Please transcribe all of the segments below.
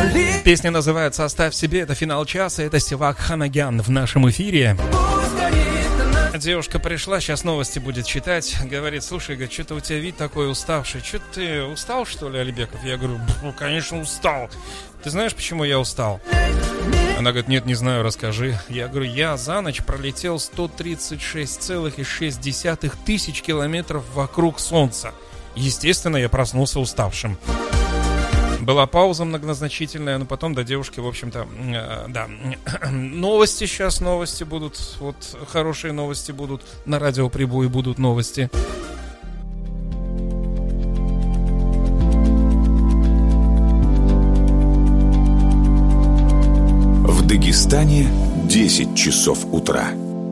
Песня называется «Оставь себе». Это финал часа. Это Севак Ханагян в нашем эфире. Девушка пришла, сейчас новости будет читать. Говорит: слушай, говорит, что-то у тебя вид такой уставший. Что ты устал, что ли, Алибеков? Я говорю: ну, конечно, устал. Ты знаешь, почему я устал? Она говорит: нет, не знаю, расскажи. Я говорю: я за ночь пролетел 136,6 тысяч километров вокруг Солнца. Естественно, я проснулся уставшим. Была пауза многозначительная, но потом до девушки, в общем-то, да. Новости сейчас, новости будут. Вот хорошие новости будут. На радиоприбое будут новости. В Дагестане 10 часов утра.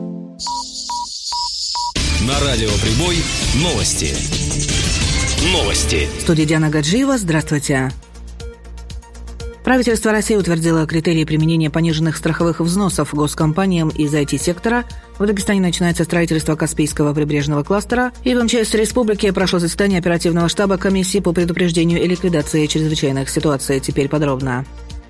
На радиоприбой новости. Новости. В студии Диана Гаджиева. Здравствуйте. Правительство России утвердило критерии применения пониженных страховых взносов госкомпаниям из IT-сектора. В Дагестане начинается строительство Каспийского прибрежного кластера. И в МЧС Республики прошло заседание оперативного штаба комиссии по предупреждению и ликвидации чрезвычайных ситуаций. Теперь подробно.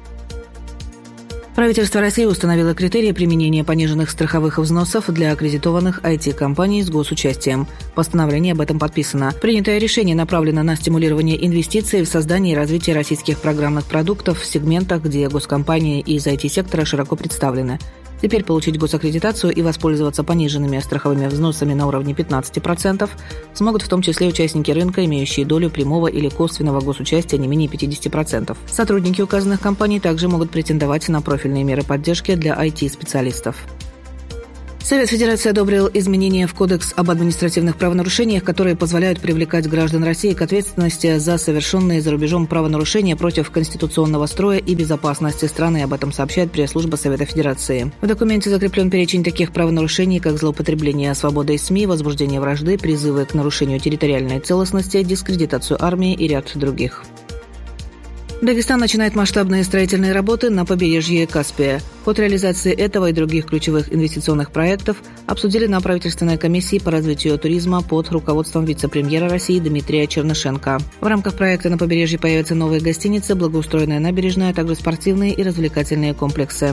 Правительство России установило критерии применения пониженных страховых взносов для аккредитованных IT-компаний с госучастием. Постановление об этом подписано. Принятое решение направлено на стимулирование инвестиций в создание и развитие российских программных продуктов в сегментах, где госкомпании из IT-сектора широко представлены. Теперь получить госаккредитацию и воспользоваться пониженными страховыми взносами на уровне 15% смогут в том числе участники рынка, имеющие долю прямого или косвенного госучастия не менее 50%. Сотрудники указанных компаний также могут претендовать на профильные меры поддержки для IT-специалистов. Совет Федерации одобрил изменения в Кодекс об административных правонарушениях, которые позволяют привлекать граждан России к ответственности за совершенные за рубежом правонарушения против конституционного строя и безопасности страны. Об этом сообщает пресс-служба Совета Федерации. В документе закреплен перечень таких правонарушений, как злоупотребление свободой СМИ, возбуждение вражды, призывы к нарушению территориальной целостности, дискредитацию армии и ряд других. Дагестан начинает масштабные строительные работы на побережье Каспия. Ход реализации этого и других ключевых инвестиционных проектов обсудили на правительственной комиссии по развитию туризма под руководством вице-премьера России Дмитрия Чернышенко. В рамках проекта на побережье появятся новые гостиницы, благоустроенная набережная, а также спортивные и развлекательные комплексы.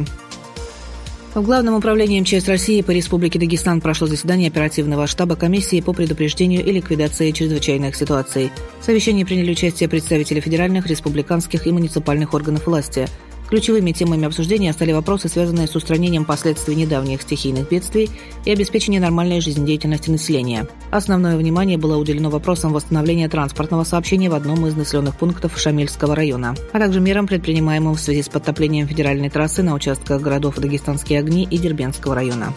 В Главном управлении МЧС России по Республике Дагестан прошло заседание оперативного штаба комиссии по предупреждению и ликвидации чрезвычайных ситуаций. В совещании приняли участие представители федеральных, республиканских и муниципальных органов власти. Ключевыми темами обсуждения стали вопросы, связанные с устранением последствий недавних стихийных бедствий и обеспечением нормальной жизнедеятельности населения. Основное внимание было уделено вопросам восстановления транспортного сообщения в одном из населенных пунктов Шамильского района, а также мерам, предпринимаемым в связи с подтоплением федеральной трассы на участках городов Дагестанские огни и Дербентского района.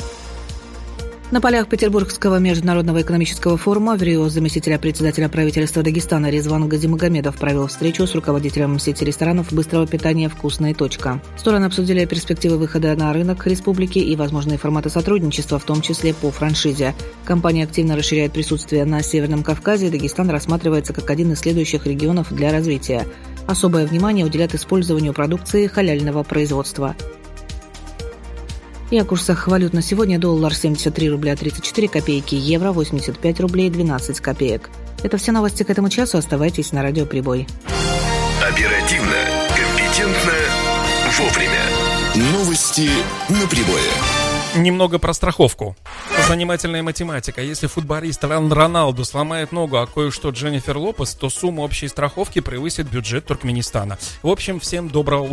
На полях Петербургского международного экономического форума в Рио заместителя председателя правительства Дагестана Резван Газимагомедов провел встречу с руководителем сети ресторанов быстрого питания «Вкусная точка». Стороны обсудили перспективы выхода на рынок республики и возможные форматы сотрудничества, в том числе по франшизе. Компания активно расширяет присутствие на Северном Кавказе, и Дагестан рассматривается как один из следующих регионов для развития. Особое внимание уделят использованию продукции халяльного производства. И о курсах валют на сегодня: доллар 73 рубля 34 копейки, евро 85 рублей 12 копеек. Это все новости к этому часу. Оставайтесь на радиоприбой. Оперативно, компетентно, вовремя. Новости на прибое. Немного про страховку. Занимательная математика. Если футболист Роналду сломает ногу, а кое-что Дженнифер Лопес, то сумма общей страховки превысит бюджет Туркменистана. В общем, всем доброго утра.